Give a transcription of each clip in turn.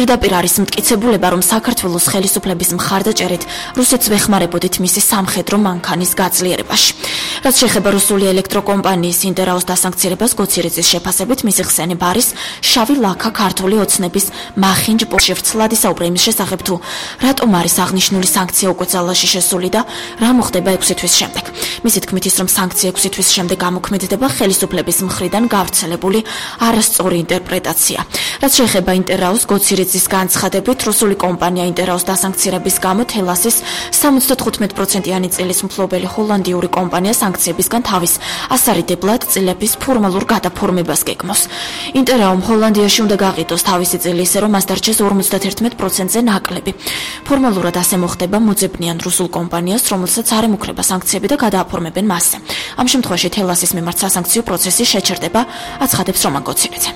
პირდაპირ არის მტკიცებულება, რომ საქართველოს ხელისუფლების მხარდაჭერით რუსეთს ვეხმარებოდით მისი სამხედრო მანქანის გაძლიერებაში. რაც შეეხება რუსული ელექტროკომპანიის ინტერაოს დასანქცირებას, გოცირიძის შეფასებით მისი ხსენება არის შავი ლაქა ქართული ოცნების მახინჯ პორში ვრცლად ისაუბრა იმის შესახებ, თუ რატომ არის აღნიშნული სანქცია უკვე ძალაში შესული და რა მოხდება 6 თვის შემდეგ. მისი თქმით ის, რომ სანქცია 6 თვის შემდეგ გამოქმედება ხელისუფლების მხრიდან გავრცელებული არასწორი ინტერპრეტაცია. რაც შეეხება ინტერაოს, გოცირიძის განცხადებით, რუსული კომპანია ინტერაოს დასანქცირების გამო თელასის 75%-იანი წილის მფლობელი ჰოლანდიური კომპანია სანქციებისგან თავის ასარიდებლად წილების ფორმალურ გადაფორმებას გეგმავს. ინტერაომ ჰოლანდიაში უნდა გაყიდოს თავისი წილი ისე, რომ მას დარჩეს 51%-ზე ნაკლები. ფორმალურად ასე მოხდება მოძებნიან რუსულ კომპანიას, რომელსაც არ ემუქრება სანქციები და გადააფორმებენ მასზე. ამ შემთხვევაში თელასის მიმართ სასანქციო პროცესი შეჩერდება, აცხადებს რომან გოცირიძე.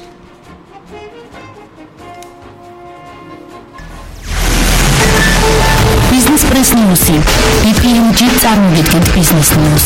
Business Press News. BPMG წარმოგიდგენთ Business News.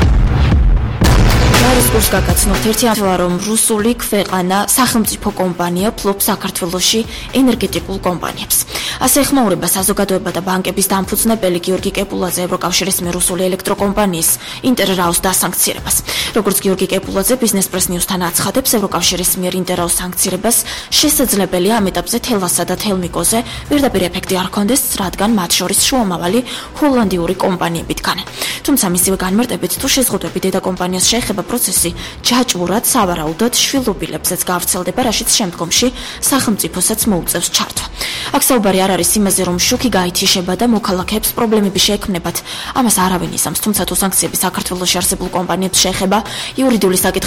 არის კურს გაგაცნობთ ერთიანთვლა, რომ რუსული ქვეყანა სახელმწიფო კომპანია ფლობს საქართველოში ენერგეტიკულ კომპანიებს. ასე ეხმაურება საზოგადოება და ბანკების დამფუძნებელი გიორგი კეპულაძე ევროკავშირის მიერ რუსული ელექტროკომპანიის ინტერრაოს დასანქცირებას. როგორც გიორგი კეპულაძე Business Press News-თან აცხადებს, ევროკავშირის მიერ ინტერრაოს სანქცირებას შესაძლებელია ამ ეტაპზე თელასა და თელმიკოზე პირდაპირ ეფექტი არ ჰქონდეს, რადგან მათ შორის შუამავალი ჰოლანდიური კომპანიები დგანან. თუმცა მისივე განმარტებით, თუ შეზღუდვები დედა კომპანიას შეეხება პროცესი ჯაჭვურად სავარაუდოდ შვილობილებზეც გავრცელდება, რაშიც შემდგომში სახელმწიფოსაც მოუწევს ჩართვა. აქ საუბარი არ არის იმაზე, რომ შუქი გაითიშება და მოქალაქეებს პრობლემები შეექმნებათ. ამას არავინ იზამს, თუმცა თუ სანქციები საქართველოში არსებულ კომპანიებს შეეხება, იურიდიული საკითხი